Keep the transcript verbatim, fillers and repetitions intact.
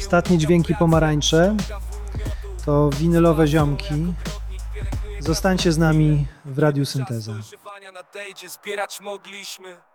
Ostatnie dźwięki pomarańcze to winylowe ziomki. Zostańcie z nami w Radiu Synteza. Zbierać mogliśmy